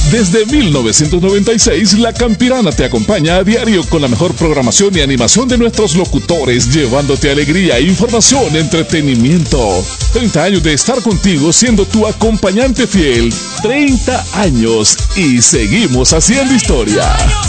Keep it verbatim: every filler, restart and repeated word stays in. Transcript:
Desde mil novecientos noventa y seis, La Campirana te acompaña a diario con la mejor programación y animación de nuestros locutores, llevándote alegría, información, entretenimiento. treinta años de estar contigo siendo tu acompañante fiel. treinta años y seguimos haciendo historia.